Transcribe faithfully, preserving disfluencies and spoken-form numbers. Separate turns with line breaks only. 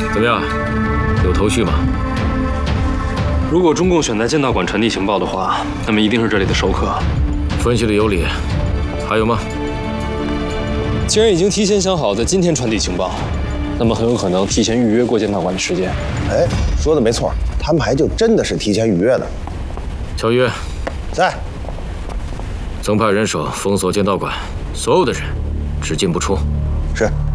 怎么样，有头绪吗？
如果中共选在剑道馆传递情报的话，那么一定是这里的熟客。
分析的有理，还有吗？
既然已经提前想好在今天传递情报，那么很有可能提前预约过剑道馆的时间。
哎，说的没错，他们还就真的是提前预约的。
乔约，
在。
增派人手封锁剑道馆，所有的人只进不出。
是。